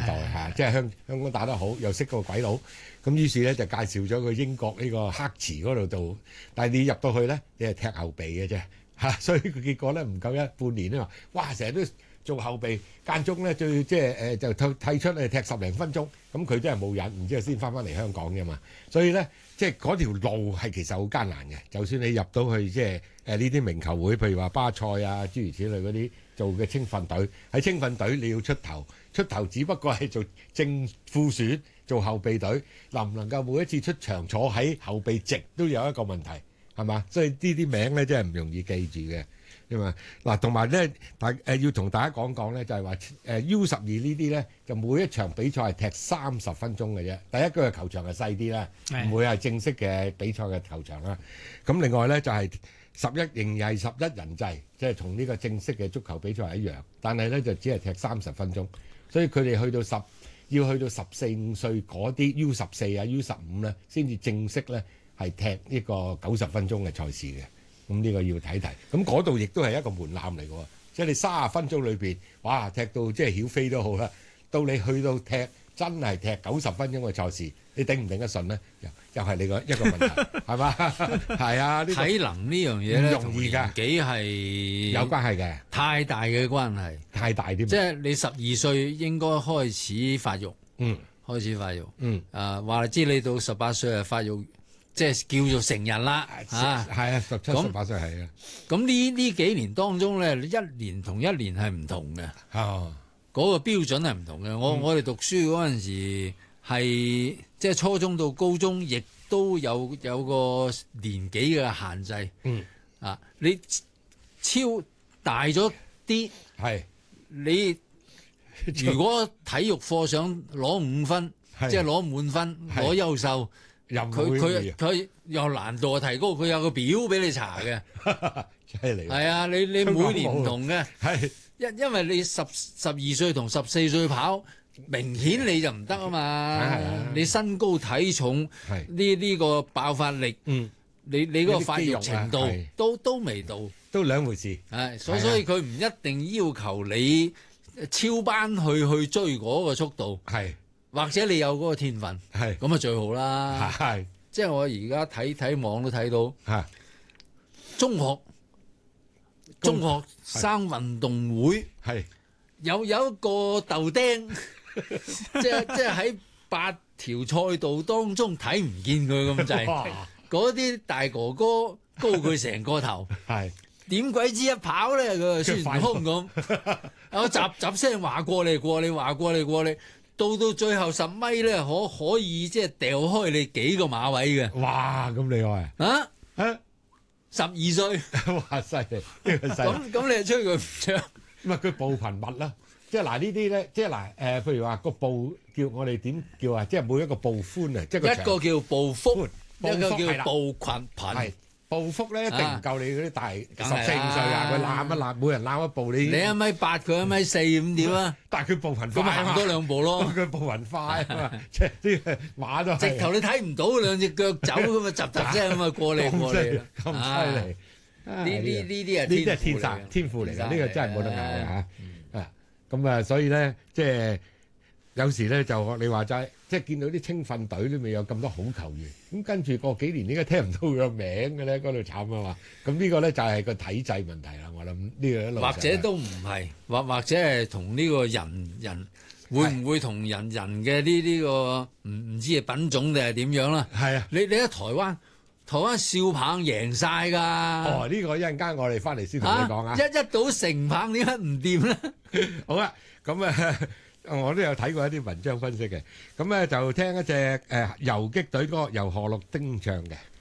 嚇，即係香港打得好，又識個鬼佬，咁於是咧就介紹咗去英國呢個黑池嗰度做，但係你入到去咧，你係踢後備嘅啫嚇，所以佢結果咧唔夠半年啊嘛，哇！成日都做後備，間中咧最即係就替出嚟踢10零分鐘，咁佢真係冇癮，然之後先翻嚟香港啫嘛，所以咧即係嗰條路係其實好艱難嘅，就算你入到去即係呢啲名球會，譬如話巴塞啊諸如此類嗰啲做嘅青訓隊，喺青訓隊你要出頭只不過係做正副選做後備隊，能唔能夠每一次出場坐喺後備席都有一個問題係嘛？所以呢啲名咧真係唔容易記住嘅。因為嗱，同埋咧，要同大家講講咧，就係話U12呢啲咧，就每一場比賽係踢30分鐘嘅啫。第一個球場係細啲啦，唔會係正式嘅比賽嘅球場啦。咁另外咧就係仍然係11人制，即係同呢個正式嘅足球比賽係一樣，但係咧就只係踢30分鐘。所以佢哋要去到14、15歲嗰啲 U14啊、U15咧，先至正式咧係踢呢個90分鐘嘅賽事嘅。咁呢個要睇睇，咁嗰度亦都係一個門檻嚟嘅喎，即係你30分鐘裏邊，哇，踢到即係曉飛都好啦，到你去到踢真係踢90分鐘嘅賽事，你頂唔頂得順咧？又係你個一個問題，係嘛？係啊， 體能呢樣嘢咧， 容易㗎， 幾係有關係嘅， 太大嘅關係， 太大啲。 即係你12歲應該開始發育，開始發育，話知你到18歲係發育。即係叫做成人啦， 係啊，17、18歲係啊。 咁呢幾年當中咧，一年同一年係唔同嘅，嗰個標準係唔同嘅。我哋讀書嗰陣時係即係初中到高中，亦都有個年紀嘅限制。你超大咗啲，係你如果體育課想攞5分，即係攞滿分，攞優秀。佢又難度提高，佢有個表俾你查嘅，係啊，你每年唔同嘅，因為你12歲同14歲跑，明顯你就唔得啊嘛，你身高體重呢個爆發力，你嗰個發育程度都未到， 都兩回事。 所以佢唔一定要求你超班去追嗰個速度。或者你有嗰個天分，咁啊最好啦。即係我而家睇網都睇到，中學生運動會有一個豆丁，即係喺8條賽道當中睇唔見佢咁滯，嗰啲大哥哥高佢成個頭，點鬼知一跑咧佢孫悟空咁，我集聲話過你，話過你。到最後10米咧，可以即係掉開你幾個馬位嘅。哇！咁厲害12歲，哇！犀利，呢個犀利。咁你吹佢唔唱？唔係佢步頻密啦，即係嗱呢啲咧，即係嗱譬如話個步叫我哋點叫啊？即係每一個步寬啊，即係一個叫步幅，一個叫步頻。步幅咧一定唔夠你嗰啲大14、15歲啊！佢攬一攬，每人攬一步，你1.8米，佢1.4米咁點啊？但係佢步頻快，咁行多2步咯。佢步頻快啊嘛，即係啲馬都係直頭你睇唔到兩隻腳走咁啊，雜聲咁啊過嚟啦，咁犀利！呢啲係天生天賦嚟㗎，呢個真係冇得拗嚇。咁啊，所以咧即係有時咧就你話齋。即係見到啲青訓隊裏面有咁多好球員，咁跟住過幾年點解聽唔到佢個名嘅咧？嗰度慘啊嘛！咁呢個咧就係個體制問題啦。我諗呢個一路或者都唔係，或者係同呢個人會唔會同人嘅呢個唔知係品種定係點樣啦？係啊！你喺台灣少棒贏晒㗎。哦，呢個一陣間我哋翻嚟先同你講啊！一到成棒點解唔掂咧？好啦，咁啊。我都有睇過一啲文章分析嘅，咁咧就聽一隻游擊隊嗰個由何陸丁唱嘅。